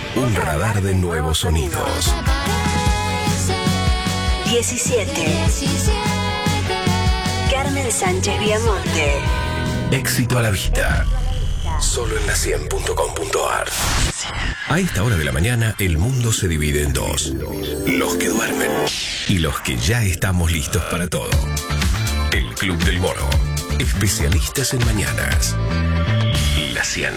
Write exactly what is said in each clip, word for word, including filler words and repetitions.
Un radar de nuevos sonidos. diecisiete. Carmen Sánchez Viamonte. Éxito a la vista. Solo en la cien punto com punto ar. A esta hora de la mañana, el mundo se divide en dos. Los que duermen y los que ya estamos listos para todo. El Club del Moro. Especialistas en mañanas. La cien.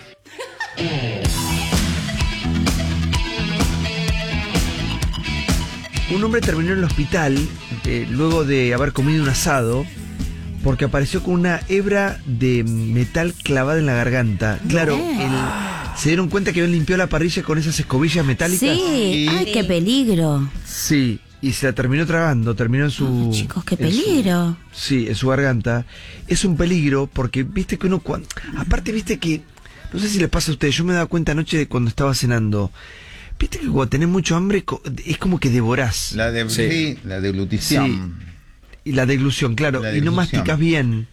Un hombre terminó en el hospital eh, luego de haber comido un asado porque apareció con una hebra de metal clavada en la garganta. Claro, el, se dieron cuenta que habían limpiado la parrilla con esas escobillas metálicas. Sí, y, ay, qué peligro. Sí, y se la terminó tragando, terminó en su... Oh, chicos, qué peligro. Su, sí, en su garganta. Es un peligro porque, viste que uno... Cuando, aparte, viste que... No sé si les pasa a ustedes, yo me he dado cuenta anoche de cuando estaba cenando. Viste que cuando tenés mucho hambre es como que devorás. La de, sí. Sí, la deglutición. Sí. Y la deglución, claro. La y no masticas bien.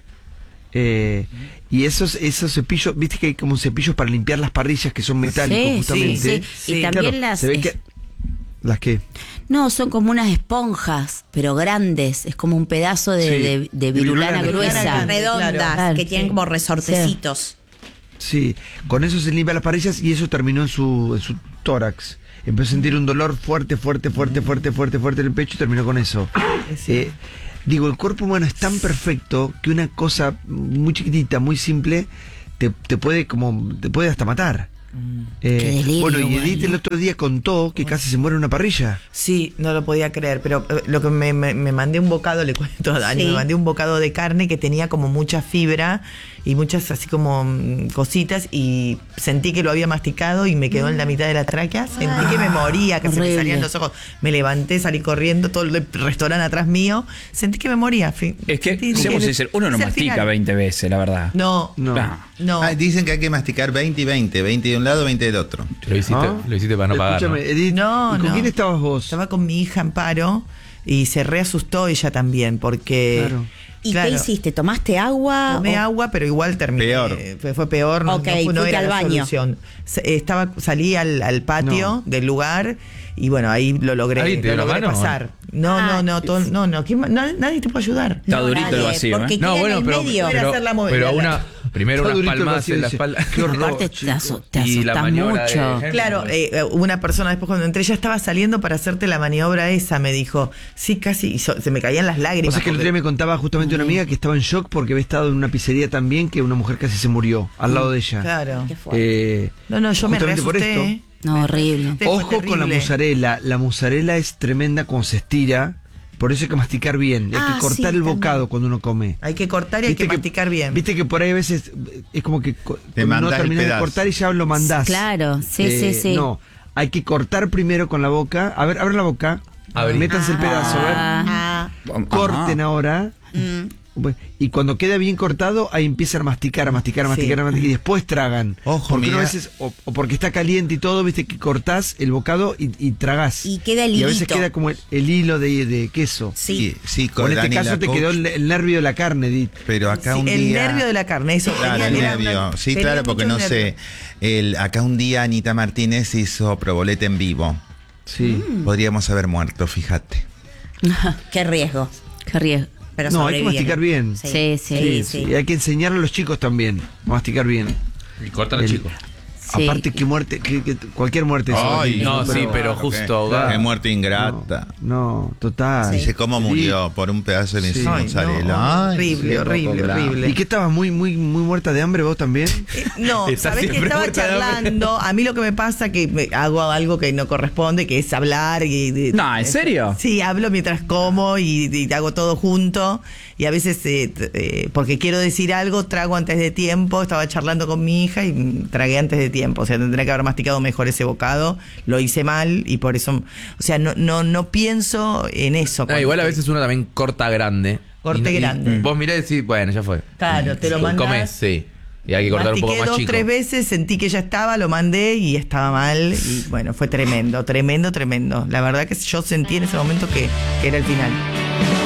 Eh, y esos esos cepillos, viste que hay como cepillos para limpiar las parrillas que son metálicos, sí, justamente. Sí, sí. Y también claro, las... Se ve que, ¿las qué? No, son como unas esponjas, pero grandes. Es como un pedazo de, sí. de, de virulana, de virulana gruesa. Redondas, claro, que tienen sí. como resortecitos. Sí, con eso se limpia las parrillas y eso terminó en su, en su tórax. Empezó a sentir un dolor fuerte, fuerte, fuerte, fuerte, fuerte, fuerte en el pecho y terminó con eso. Sí. Eh, digo, el cuerpo humano es tan perfecto que una cosa muy chiquitita, muy simple, te, te puede como te puede hasta matar. Mm, eh, qué delirio, bueno, y Edith bueno. el otro día contó que casi se muere en una parrilla. Sí, no lo podía creer, pero eh, lo que me, me, me mandé un bocado, le cuento a Dani, sí. me mandé un bocado de carne que tenía como mucha fibra y muchas así como mm, cositas y sentí que lo había masticado y me quedó mm. en la mitad de la tráquea, sentí ah, que me moría, que horrible. Se me salían los ojos, me levanté, salí corriendo, todo el restaurante atrás mío, sentí que me moría. Es que, seamos sinceros, uno no mastica veinte veces, la verdad. No, no. no. no. Ah, dicen que hay que masticar veinte y veinte, veinte de un lado, veinte del otro. Lo hiciste, ¿no? Lo hiciste para no pagar. Escúchame, ¿no? Edith, no, ¿y con no. quién estabas vos? Estaba con mi hija Amparo y se reasustó ella también porque... Claro. ¿Y claro. qué hiciste? ¿Tomaste agua? Tomé o... agua, pero igual terminé. Peor. Fue, fue peor, no, okay, no, no era al la baño. solución. Estaba, salí al, al patio no. del lugar y bueno, ahí lo logré, ¿Ahí te lo logré mano, pasar. No, ah, no, no, todo, no, no, ¿quién, no, nadie te puede ayudar. Está no, durito nadie, el vacío, porque ¿eh? No, bueno, en el pero, medio. pero, hacer la pero una, primero unas palmas en la espalda. Qué horror, aparte te, asu te y la asustas mucho. de... Claro, eh, una persona después cuando entré ya estaba saliendo para hacerte la maniobra esa, me dijo, sí, casi, y so, se me caían las lágrimas. O sea que el otro día me contaba justamente una amiga que estaba en shock porque había estado en una pizzería también que una mujer casi se murió al lado de ella. Claro. Eh, no, no, yo me justamente por reasusté. esto. No, horrible. Ojo con la mozzarella. La mozzarella es tremenda cuando se estira. Por eso hay que masticar bien. Hay Ah, que cortar sí, el también. bocado cuando uno come. Hay que cortar y hay que, que masticar bien. Viste que por ahí a veces es como que Te no terminas de cortar y ya lo mandás. Claro, sí, eh, sí, sí. No, hay que cortar primero con la boca. A ver, abran la boca. Abrí. Métanse el pedazo. Ah. A ver. Corten ahora. Mm. Y cuando queda bien cortado, ahí empiezan a masticar, a masticar, a masticar, Sí. a masticar y después tragan. Ojo, porque mira. uno a veces, o, o porque está caliente y todo, viste que cortás el bocado y, y tragás. Y queda el Y a veces hilito. queda como el, el hilo de, de queso. Sí. sí, O en este Dani, caso la te coach, quedó el, el nervio de la carne, Edith. Pero acá Sí, un el día... nervio de la carne, eso. Claro, tenía- el era nervio. una- Sí, tenía claro, porque mucho no nervio. sé. El, acá un día Anita Martínez hizo proboleta en vivo. Sí. Mm. Podríamos haber muerto, fíjate. Qué riesgo. Qué riesgo. Pero No, hay que sobrevivieron. masticar bien. Sí, Sí, sí, sí, sí. Y hay que enseñarle a los chicos también a masticar bien. Y cortan al El- chico. Sí. Aparte que muerte, que, que cualquier muerte es Ay, no, sí, pero qué- justo Qué ahogada. muerte ingrata. No, total. Dice cómo murió por un pedazo de Sí. sí. Ay, mozzarella. no, Ay, horrible, sí, horrible, poco horrible. ¿Y qué estabas muy, muy, muy muerta de hambre vos también? Eh, No, Está sabés que siempre estaba muerta de hambre. charlando. A mí lo que me pasa que me- hago algo que no corresponde, que es hablar y, y- No, ¿en serio? Sí, hablo mientras como y, y hago todo junto. Y a veces, eh, t- eh, porque quiero decir algo, trago antes de tiempo. Estaba charlando con mi hija y mm, tragué antes de tiempo. O sea, tendría que haber masticado mejor ese bocado. Lo hice mal y por eso, o sea, no, no, no pienso en eso. No, igual a cuando- veces uno también corta grande. Corte Y- y grande. Vos mirás y decís, bueno, ya fue. Claro, te lo Sí. mandás. Comés, sí. Y hay que cortar un Mastiqué poco más dos, chico. tres veces, sentí que ya estaba, lo mandé y estaba mal. Y bueno, fue tremendo, tremendo, tremendo. La verdad que yo sentí en ese momento que, que era el final.